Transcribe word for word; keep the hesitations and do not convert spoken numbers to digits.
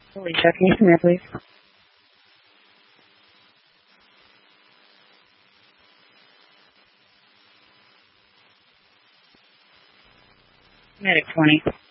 Alicia, can you come here, please? Medic twenty.